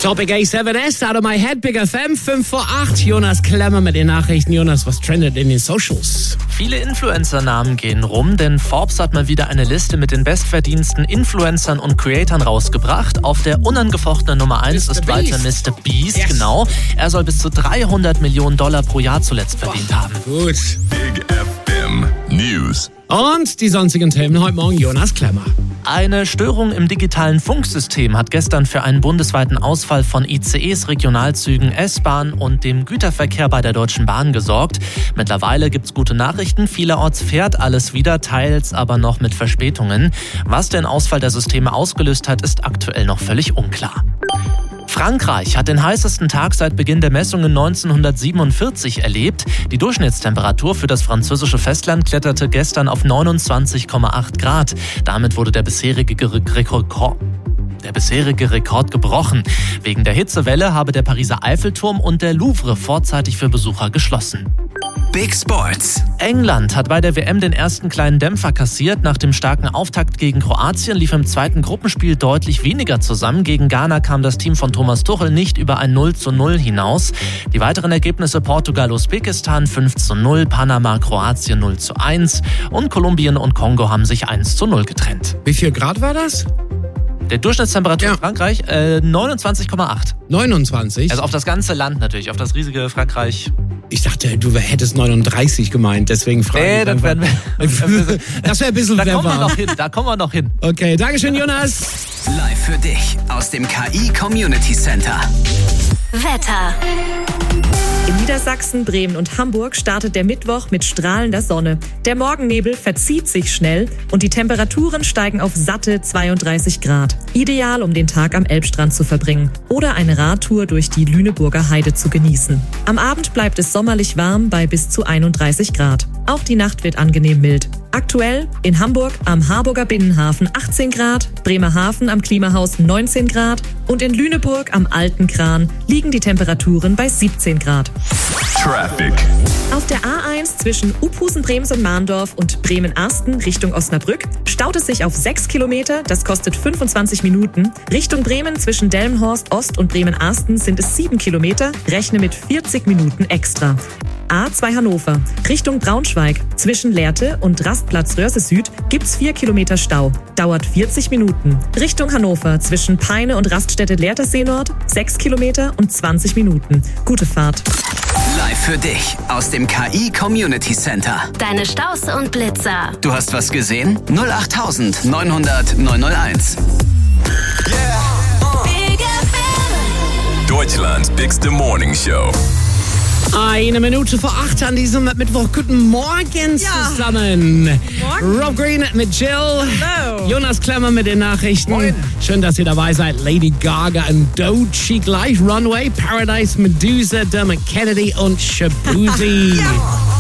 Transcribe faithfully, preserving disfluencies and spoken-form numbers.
Topic A seven S, Out of My Head, Big F M, fünf vor acht. Jonas Klemmer mit den Nachrichten. Jonas, was trendet in den Socials? Viele Influencer-Namen gehen rum, denn Forbes hat mal wieder eine Liste mit den bestverdiensten Influencern und Creatoren rausgebracht. Auf der unangefochtenen Nummer eins ist weiter Mister Beast, yes. Genau. Er soll bis zu dreihundert Millionen Dollar pro Jahr zuletzt verdient haben. Gut. Big F M News. Und die sonstigen Themen heute Morgen, Jonas Klemmer. Eine Störung im digitalen Funksystem hat gestern für einen bundesweiten Ausfall von I C Es, Regionalzügen, S-Bahn und dem Güterverkehr bei der Deutschen Bahn gesorgt. Mittlerweile gibt's gute Nachrichten. Vielerorts fährt alles wieder, teils aber noch mit Verspätungen. Was den Ausfall der Systeme ausgelöst hat, ist aktuell noch völlig unklar. Frankreich hat den heißesten Tag seit Beginn der Messungen neunzehnhundertsiebenundvierzig erlebt. Die Durchschnittstemperatur für das französische Festland kletterte gestern auf neunundzwanzig Komma acht Grad. Damit wurde der bisherige Rekord... Der bisherige Rekord gebrochen. Wegen der Hitzewelle habe der Pariser Eiffelturm und der Louvre vorzeitig für Besucher geschlossen. Big Sports. England hat bei der W M den ersten kleinen Dämpfer kassiert. Nach dem starken Auftakt gegen Kroatien lief im zweiten Gruppenspiel deutlich weniger zusammen. Gegen Ghana kam das Team von Thomas Tuchel nicht über ein null zu null hinaus. Die weiteren Ergebnisse: Portugal, Usbekistan fünf zu null, Panama, Kroatien null zu eins und Kolumbien und Kongo haben sich eins zu null getrennt. Wie viel Grad war das? Der Durchschnittstemperatur ja. in Frankreich äh, neunundzwanzig Komma acht. neunundzwanzig? Also auf das ganze Land natürlich, auf das riesige Frankreich. Ich dachte, du hättest neununddreißig gemeint, deswegen frage nee, ich das einfach. Wir, das wäre ein bisschen da wer kommen wir war. noch hin, da kommen wir noch hin. Okay, Dankeschön, Jonas. Live für dich aus dem K I Community Center. Wetter. In Niedersachsen, Bremen und Hamburg startet der Mittwoch mit strahlender Sonne. Der Morgennebel verzieht sich schnell und die Temperaturen steigen auf satte zweiunddreißig Grad. Ideal, um den Tag am Elbstrand zu verbringen oder eine Radtour durch die Lüneburger Heide zu genießen. Am Abend bleibt es sommerlich warm bei bis zu einunddreißig Grad. Auch die Nacht wird angenehm mild. Aktuell in Hamburg am Harburger Binnenhafen achtzehn Grad, Bremerhaven am Klimahaus neunzehn Grad und in Lüneburg am Alten Kran liegen die Temperaturen bei siebzehn Grad. Traffic. Auf der A eins zwischen Uphusen, Bremsen-Mahndorf und Bremen-Arsten Richtung Osnabrück staut es sich auf sechs Kilometer, das kostet fünfundzwanzig Minuten. Richtung Bremen zwischen Delmenhorst Ost und Bremen-Arsten sind es sieben Kilometer, rechne mit vierzig Minuten extra. A zwei Hannover Richtung Braunschweig zwischen Lehrte und Rastplatz Röhrse Süd gibt's vier Kilometer Stau, dauert vierzig Minuten. Richtung Hannover zwischen Peine und Raststätte Lehrtersee Nord sechs Kilometer und zwanzig Minuten. Gute Fahrt. Live für dich aus dem K I Community Center. Deine Staus und Blitzer. Du hast was gesehen? null acht neunhundert neunhunderteins. Yeah. Big F M. Deutschlands Bigste Morning Show. Eine Minute vor acht an diesem Mittwoch. Guten Morgen Ja. zusammen. Morgen. Rob Green mit Jill. Hello. Jonas Klemmer mit den Nachrichten. Moin. Schön, dass ihr dabei seid. Lady Gaga und Doechii gleich. Runway, Paradise, Medusa, Dermot Kennedy und Shabuzi. Ja.